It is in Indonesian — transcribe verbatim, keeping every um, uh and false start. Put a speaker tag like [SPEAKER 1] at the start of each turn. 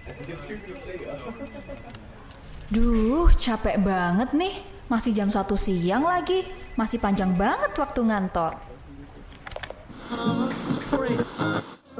[SPEAKER 1] Duh, capek banget nih. Masih jam satu siang lagi. Masih panjang banget waktu ngantor.